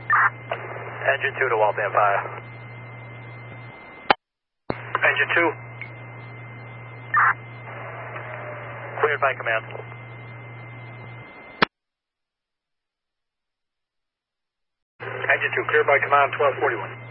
Engine 2 to Waltham Fire. Engine 2. Cleared by command. Engine 2, cleared by command, 1241.